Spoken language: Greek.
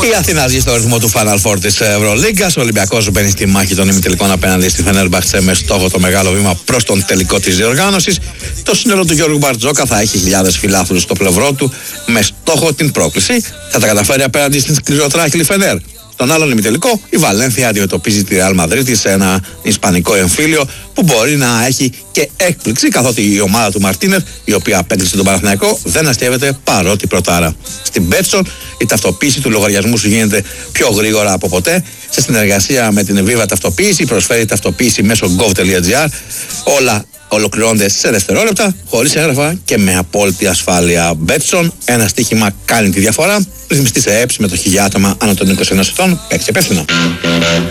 Η Αθήνα ζει στο ρυθμό του Final Four της Ευρωλίγκας. Ο Ολυμπιακός μπαίνει στη μάχη των ημιτελικών απέναντι στη Φενέρμπαχτσε με στόχο το μεγάλο βήμα προς τον τελικό της διοργάνωσης. Το σύνολο του Γιώργου Μπαρτζόκα θα έχει χιλιάδες φιλάθλους στο πλευρό του με στόχο την πρόκληση. Θα τα καταφέρει απέναντι στην σκληροτράχηλη Φενέρ. Στον άλλον ημιτελικό, η Βαλένθια αντιμετωπίζει τη Ρεάλ Μαδρίτη σε ένα ισπανικό εμφύλιο που μπορεί να έχει και έκπληξη, καθότι η ομάδα του Μαρτίνεθ, η οποία απέκλεισε τον Παναθηναϊκό, δεν αστείευεται παρότι πρωτάρα. Στην Betson, η ταυτοποίηση του λογαριασμού σου γίνεται πιο γρήγορα από ποτέ. Σε συνεργασία με την Viva Ταυτοποίηση, προσφέρει ταυτοποίηση μέσω gov.gr. Όλα ολοκληρώνονται σε δευτερόλεπτα, χωρίς έγγραφα και με απόλυτη ασφάλεια. Betson, ένα στοίχημα κάνει τη διαφορά. Ρυθμιστή σε ΕΕΠ, συμμετοχή για άτομα άνω των 21 ετών, παίξε υπεύθυνα.